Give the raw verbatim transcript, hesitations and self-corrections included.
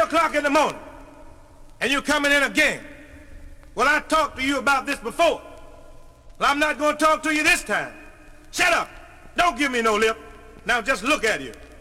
o'clock in the morning, and you're coming in again. Well, I talked to you about this before. Well, I'm not going to talk to you this time. Shut up. Don't give me no lip. Now just look at you.